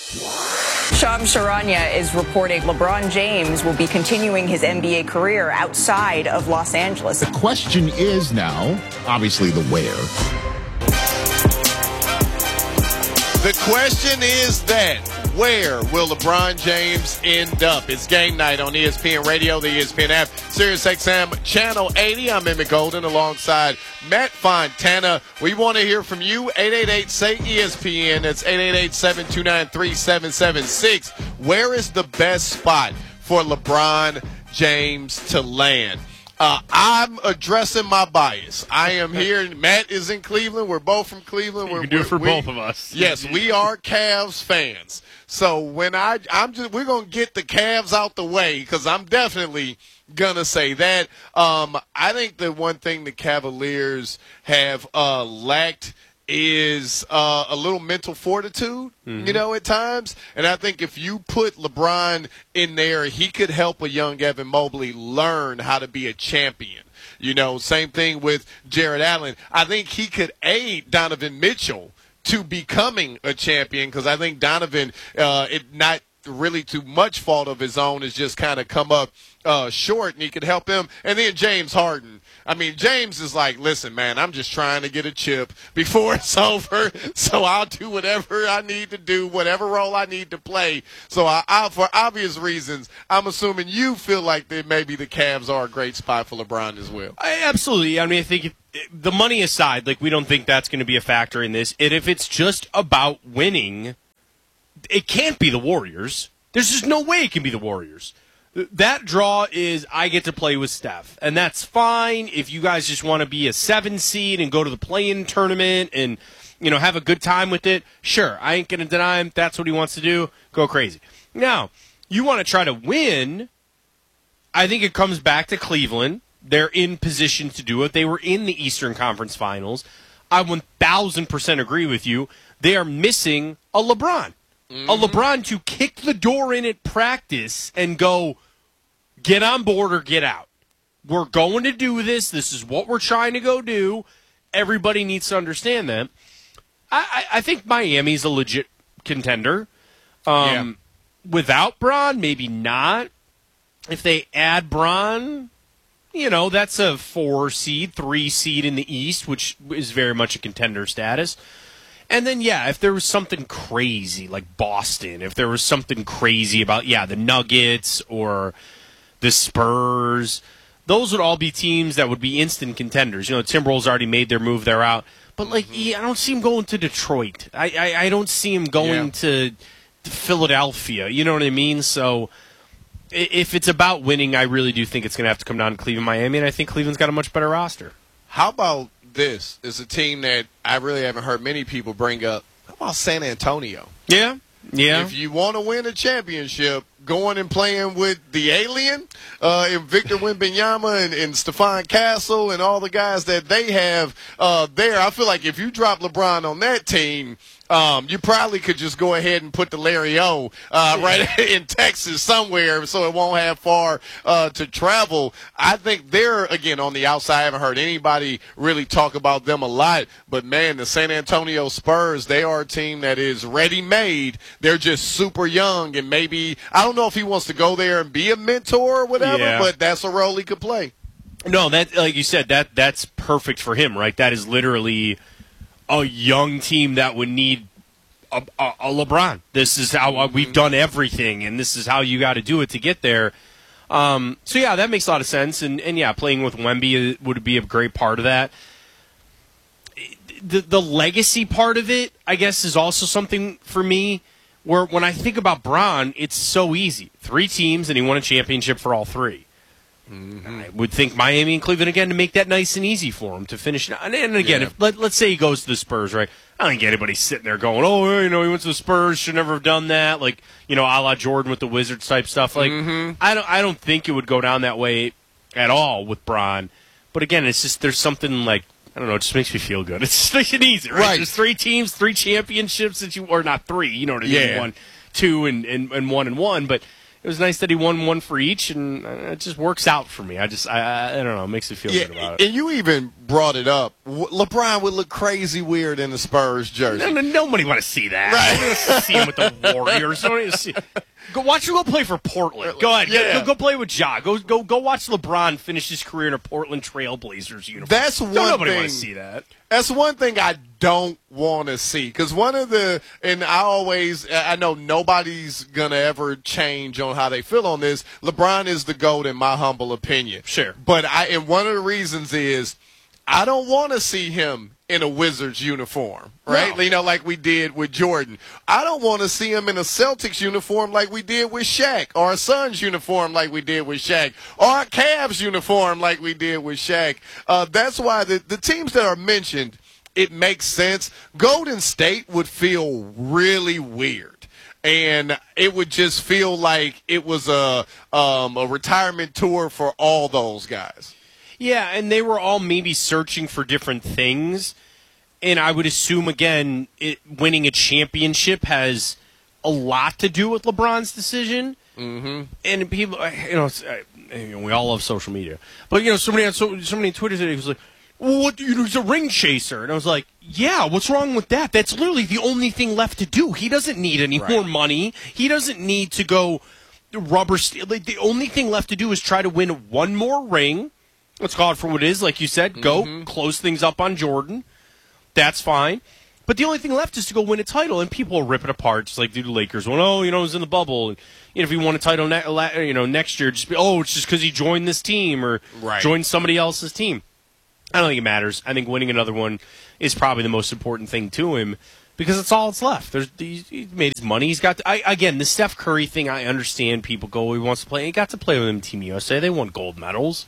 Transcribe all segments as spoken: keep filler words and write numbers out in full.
Shams Charania is reporting LeBron James will be continuing his N B A career outside of Los Angeles. The question is now, obviously, the where. The question is that, where will LeBron James end up? It's game night on E S P N Radio, the E S P N app, Sirius X M Channel eighty. I'm Emmett Golden alongside Matt Fontana. We want to hear from you. eight eight eight, S A Y, E S P N. That's eight eight eight, seven two nine, three seven seven six. Where is the best spot for LeBron James to land? Uh, I'm addressing my bias. I am here. Matt is in Cleveland. We're both from Cleveland. You we're, can do we're, it for we, both of us. Yes, we are Cavs fans. So when I, I'm just, we're gonna get the Cavs out the way because I'm definitely gonna say that. Um, I think the one thing the Cavaliers have uh, lacked is uh, a little mental fortitude, mm-hmm. you know, at times. And I think if you put LeBron in there, he could help a young Evan Mobley learn how to be a champion. You know, same thing with Jared Allen. I think he could aid Donovan Mitchell to becoming a champion because I think Donovan, uh, it not really too much fault of his own, has just kind of come up uh, short, and he could help him. And then James Harden. I mean, James is like, listen, man, I'm just trying to get a chip before it's over, so I'll do whatever I need to do, whatever role I need to play. So I, I, for obvious reasons, I'm assuming you feel like that maybe the Cavs are a great spot for LeBron as well. I, absolutely. I mean, I think if, the money aside, like, we don't think that's going to be a factor in this. And if it's just about winning, it can't be the Warriors. There's just no way it can be the Warriors. That draw is I get to play with Steph, and that's fine if you guys just want to be a seven seed and go to the play-in tournament and, you know, have a good time with it. Sure, I ain't going to deny him. That's what he wants to do. Go crazy. Now, you want to try to win, I think it comes back to Cleveland. They're in position to do it. They were in the Eastern Conference Finals. I one thousand percent agree with you. They are missing a LeBron. Mm-hmm. A LeBron to kick the door in at practice and go, get on board or get out. We're going to do this. This is what we're trying to go do. Everybody needs to understand that. I, I, I think Miami's a legit contender. Um, yeah. Without Bron, maybe not. If they add Bron, you know, that's a four seed, three seed in the East, which is very much a contender status. And then, yeah, if there was something crazy like Boston, if there was something crazy about, yeah, the Nuggets or the Spurs, those would all be teams that would be instant contenders. You know, Timberwolves already made their move. They're out. But, like, I don't see him going to Detroit. I, I, I don't see him going yeah. to, to Philadelphia. You know what I mean? So if it's about winning, I really do think it's going to have to come down to Cleveland, Miami, and I think Cleveland's got a much better roster. How about this is a team that I really haven't heard many people bring up. How about San Antonio? Yeah, yeah. If you want to win a championship, going and playing with the alien, uh, and Victor Wembanyama and, and Stephon Castle and all the guys that they have uh, there, I feel like if you drop LeBron on that team, Um, you probably could just go ahead and put the Larry O uh, right in Texas somewhere so it won't have far uh, to travel. I think they're, again, on the outside. I haven't heard anybody really talk about them a lot. But, man, the San Antonio Spurs, they are a team that is ready-made. They're just super young. And maybe – I don't know if he wants to go there and be a mentor or whatever, yeah. but that's a role he could play. No, that like you said, that that's perfect for him, right? That is literally – a young team that would need a, a, a LeBron. This is how uh, we've done everything, and this is how you got to do it to get there. Um, so, yeah, that makes a lot of sense. And, and yeah, playing with Wemby would be a great part of that. The, the legacy part of it, I guess, is also something for me where when I think about Bron, it's so easy. Three teams, and he won a championship for all three. Mm-hmm. I would think Miami and Cleveland again to make that nice and easy for him to finish. And, and again, yeah. if let, let's say he goes to the Spurs, right? I don't think anybody's sitting there going, "Oh, you know, he went to the Spurs, should never have done that." Like, you know, a la Jordan with the Wizards type stuff. Like, mm-hmm. I don't, I don't think it would go down that way at all with Bron. But again, it's just there's something like I don't know. It just makes me feel good. It's just makes it easy, right? right? There's three teams, three championships that you, or not three, you know what I mean? Yeah. One, two, and, and and one and one, but. it was nice that he won one for each, and it just works out for me. I just, I, I don't know, it makes me feel yeah, good about it. And you even brought it up. LeBron would look crazy weird in the Spurs jersey. No, no, nobody want to see that. Right. I want to see him with the Warriors. I want to see. Go watch him go play for Portland. Go ahead. Yeah. Go, go play with Ja. Go go go watch LeBron finish his career in a Portland Trailblazers uniform. That's one Don't nobody thing. want to see that. That's one thing I don't want to see, because one of the, and I always, I know nobody's going to ever change on how they feel on this. LeBron is the GOAT in my humble opinion. Sure. But I, and one of the reasons is I don't want to see him in a Wizards uniform, right? No. You know, like we did with Jordan. I don't want to see him in a Celtics uniform like we did with Shaq, or a Suns uniform like we did with Shaq, or a Cavs uniform like we did with Shaq. Uh, that's why the, the teams that are mentioned, it makes sense. Golden State would feel really weird. And it would just feel like it was a um, a retirement tour for all those guys. Yeah, and they were all maybe searching for different things. And I would assume, again, it, winning a championship has a lot to do with LeBron's decision. Mm-hmm. And people, you know, you know, we all love social media. But, you know, somebody on so, somebody on Twitter today was like, well, what, you know, he's a ring chaser. And I was like, yeah, what's wrong with that? That's literally the only thing left to do. He doesn't need any Right. more money. He doesn't need to go rubber steel. Like, the only thing left to do is try to win one more ring. Let's call it for what it is. Like you said, go Mm-hmm. close things up on Jordan. That's fine. But the only thing left is to go win a title, and people will rip it apart, just like the Lakers. Well, oh, you know, it was in the bubble. And, you know, if he won a title ne- you know, next year, just be, oh, it's just because he joined this team or Right. joined somebody else's team. I don't think it matters. I think winning another one is probably the most important thing to him because it's all that's left. There's, he's, he's made his money. He's got to, I, again, the Steph Curry thing, I understand people go, he wants to play. He got to play with him in Team U S A. They won gold medals.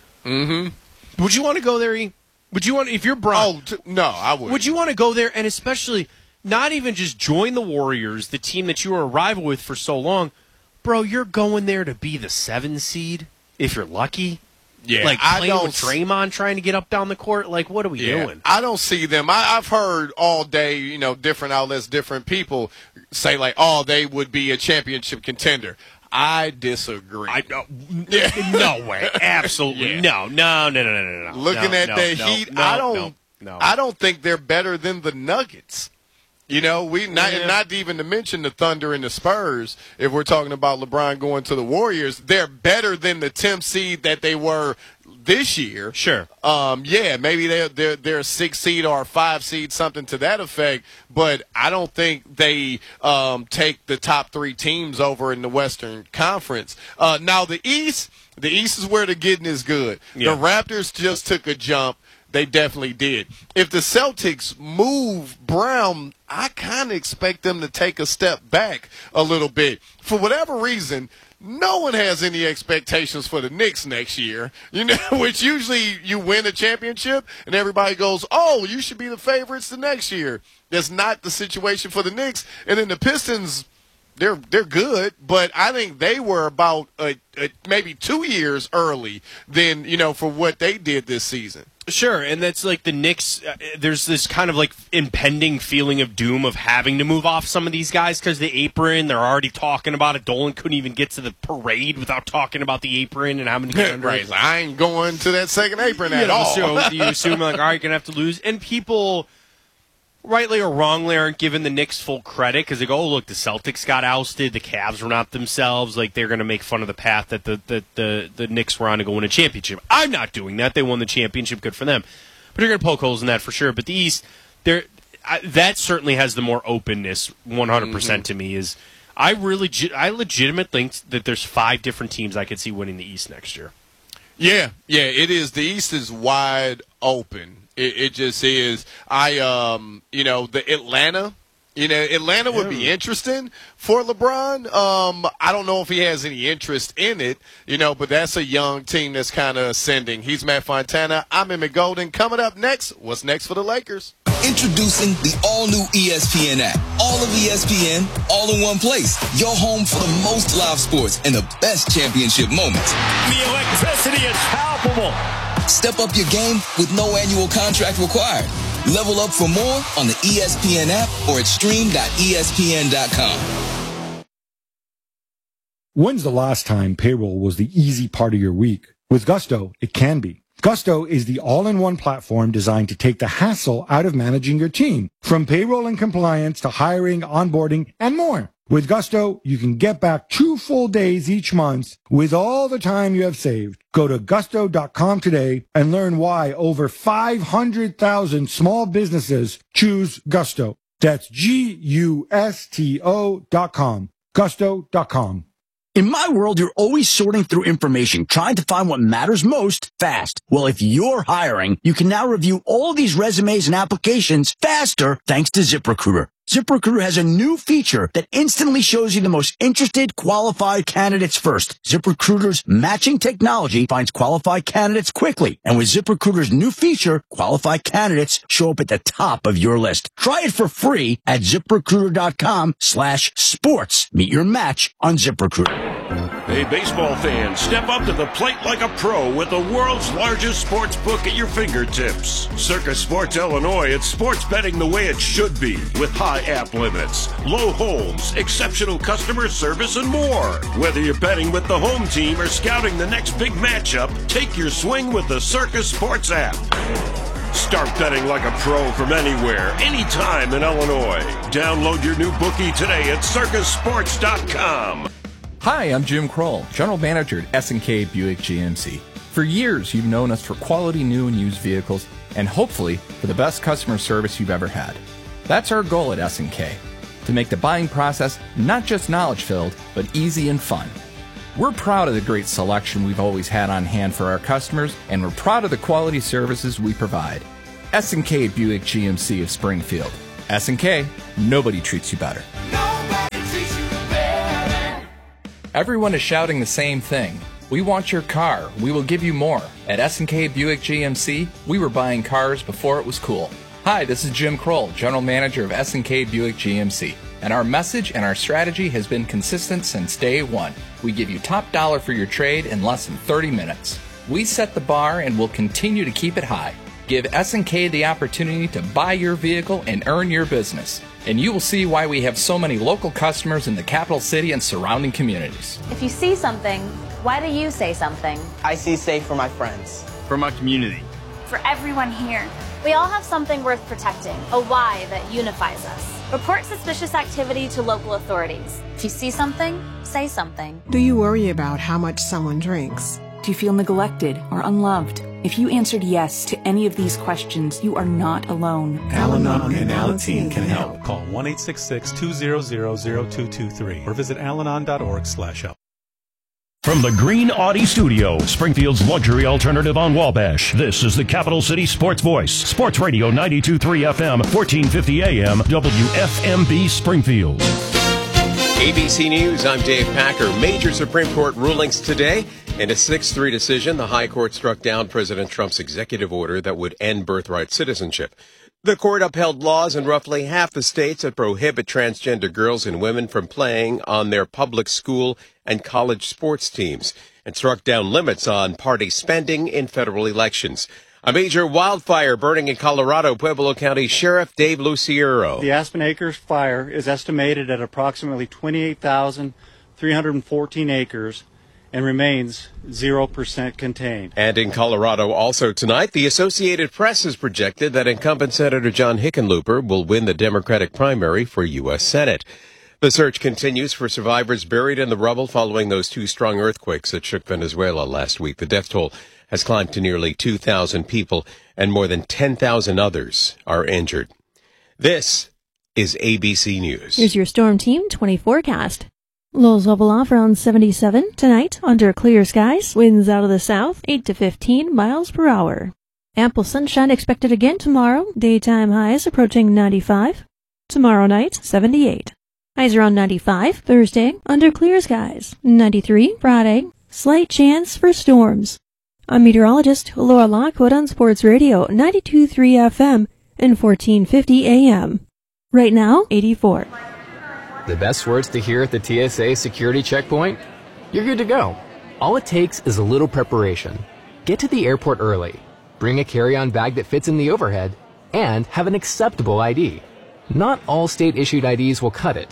Mm-hmm. Would you want to go there, E? Would you want, if you're Bron, Oh, t- no, I would. would you want to go there and especially not even just join the Warriors, the team that you were a rival with for so long? Bro, you're going there to be the seven seed if you're lucky. Yeah, like I playing don't with Draymond trying to get up down the court. Like, what are we Yeah, doing? I don't see them. I, I've heard all day, you know, different outlets, different people say like, oh, they would be a championship contender. I disagree. I no, Yeah. no way, absolutely Yeah. no, no, no, no, no, no. Looking no, at no, the no, Heat, no, I don't, no, no. I don't think they're better than the Nuggets. You know, we not Yeah. not even to mention the Thunder and the Spurs. If we're talking about LeBron going to the Warriors, they're better than the tenth seed that they were this year. Sure. Um, yeah, maybe they're, they're, they're a six seed or a five seed, something to that effect. But I don't think they um, take the top three teams over in the Western Conference. Uh, now, the East, the East is where the getting is good. Yeah. The Raptors just took a jump. They definitely did. If the Celtics move Brown, I kind of expect them to take a step back a little bit. For whatever reason, no one has any expectations for the Knicks next year, you know, which usually you win a championship and everybody goes, oh, you should be the favorites the next year. That's not the situation for the Knicks. And then the Pistons, they're they're good, but I think they were about a, a, maybe two years early than, you know, for what they did this season. Sure, and that's like the Knicks. Uh, there's this kind of like impending feeling of doom of having to move off some of these guys because the apron. They're already talking about it. Dolan couldn't even get to the parade without talking about the apron and how many. Right, I ain't going to that second apron you at know, all. So you assume like, all right, gonna have to lose, and people, rightly or wrongly, aren't giving the Knicks full credit because they go, oh, look, the Celtics got ousted, the Cavs were not themselves. Like they're gonna make fun of the path that the the the, the Knicks were on to go win a championship. I'm not doing that. They won the championship, good for them. But you're gonna poke holes in that for sure. But the East, there, that certainly has the more openness. one hundred percent to me is. I really, I legitimately think that there's five different teams I could see winning the East next year. Yeah, yeah, it is. The East is wide open. It, it just is. I, um, you know, the Atlanta. You know, Atlanta would be interesting for LeBron. Um, I don't know if he has any interest in it, you know, but that's a young team that's kind of ascending. He's Matt Fontana. I'm Emmett Golden. Coming up next, what's next for the Lakers? Introducing the all-new E S P N app. All of E S P N, all in one place. Your home for the most live sports and the best championship moments. The electricity is palpable. Step up your game with no annual contract required. Level up for more on the E S P N app or at stream dot E S P N dot com. When's the last time payroll was the easy part of your week? With Gusto, it can be. Gusto is the all-in-one platform designed to take the hassle out of managing your team, from payroll and compliance to hiring, onboarding, and more. With Gusto, you can get back two full days each month with all the time you have saved. Go to gusto dot com today and learn why over five hundred thousand small businesses choose Gusto. That's G U S T O dot com. gusto dot com. In my world, you're always sorting through information, trying to find what matters most fast. Well, if you're hiring, you can now review all these resumes and applications faster thanks to ZipRecruiter. ZipRecruiter has a new feature that instantly shows you the most interested, qualified candidates first. ZipRecruiter's matching technology finds qualified candidates quickly. And with ZipRecruiter's new feature, qualified candidates show up at the top of your list. Try it for free at ZipRecruiter.com slash sports. Meet your match on ZipRecruiter. Hey, baseball fans, step up to the plate like a pro with the world's largest sports book at your fingertips. Circus Sports Illinois, it's sports betting the way it should be, with high app limits, low holds, exceptional customer service, and more. Whether you're betting with the home team or scouting the next big matchup, take your swing with the Circus Sports app. Start betting like a pro from anywhere, anytime in Illinois. Download your new bookie today at circus sports dot com. Hi, I'm Jim Kroll, General Manager at S and K Buick G M C. For years, you've known us for quality new and used vehicles, and hopefully for the best customer service you've ever had. That's our goal at S and K, to make the buying process not just knowledge-filled, but easy and fun. We're proud of the great selection we've always had on hand for our customers, and we're proud of the quality services we provide. S and K Buick G M C of Springfield. S and K, nobody treats you better. Everyone is shouting the same thing. We want your car. We will give you more. At S and K Buick G M C, we were buying cars before it was cool. Hi, this is Jim Kroll, General Manager of S and K Buick G M C. And our message and our strategy has been consistent since day one. We give you top dollar for your trade in less than thirty minutes. We set the bar and will continue to keep it high. Give S and K the opportunity to buy your vehicle and earn your business. And you will see why we have so many local customers in the capital city and surrounding communities. If you see something, why do you say something? I see safe for my friends. For my community. For everyone here. We all have something worth protecting, a why that unifies us. Report suspicious activity to local authorities. If you see something, say something. Do you worry about how much someone drinks? Do you feel neglected or unloved? If you answered yes to any of these questions, you are not alone. Al-Anon and Alateen can help. Call one eight six six, two zero zero, zero two two three or visit alanon dot org slash help. From the Green Audi Studio, Springfield's luxury alternative on Wabash, this is the Capital City Sports Voice. Sports Radio ninety-two point three F M, fourteen fifty A M, W F M B Springfield. A B C News, I'm Dave Packer. Major Supreme Court rulings today. In a six three decision, the High Court struck down President Trump's executive order that would end birthright citizenship. The court upheld laws in roughly half the states that prohibit transgender girls and women from playing on their public school and college sports teams and struck down limits on party spending in federal elections. A major wildfire burning in Colorado, Pueblo County Sheriff Dave Luciero. The Aspen Acres fire is estimated at approximately twenty-eight thousand three hundred fourteen acres and remains zero percent contained. And in Colorado also tonight, the Associated Press has projected that incumbent Senator John Hickenlooper will win the Democratic primary for U S Senate. The search continues for survivors buried in the rubble following those two strong earthquakes that shook Venezuela last week. The death toll has climbed to nearly two thousand people, and more than ten thousand others are injured. This is A B C News. Here's your Storm Team twenty forecast. Lows level off around seventy-seven tonight under clear skies. Winds out of the south, eight to fifteen miles per hour. Ample sunshine expected again tomorrow. Daytime highs approaching ninety-five. Tomorrow night, seventy-eight. Highs around ninety-five. Thursday, under clear skies. ninety-three. Friday, slight chance for storms. I'm meteorologist Laura Lockwood on Sports Radio ninety-two point three F M and fourteen fifty A M. Right now, eighty-four. The best words to hear at the T S A security checkpoint? You're good to go. All it takes is a little preparation. Get to the airport early, bring a carry-on bag that fits in the overhead, and have an acceptable I D. Not all state-issued I Ds will cut it.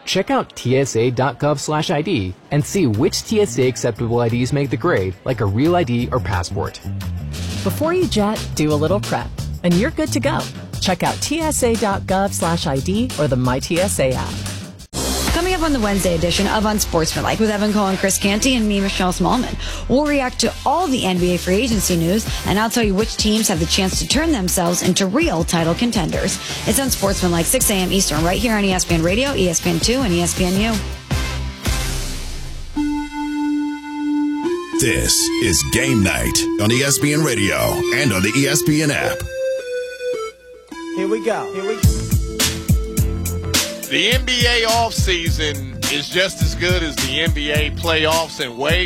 Check out T S A dot gov slash I D and see which T S A acceptable I Ds make the grade, like a real I D or passport. Before you jet, do a little prep, and you're good to go. Check out T S A dot gov slash I D or the My T S A app. Coming up on the Wednesday edition of Unsportsmanlike with Evan Cole and Chris Canty and me, Michelle Smallman. We'll react to all the N B A free agency news, and I'll tell you which teams have the chance to turn themselves into real title contenders. It's Unsportsmanlike, six a.m. Eastern, right here on E S P N Radio, E S P N two, and E S P N U. This is Game Night on E S P N Radio and on the E S P N app. Here we go. Here we go. The N B A offseason is just as good as the N B A playoffs and way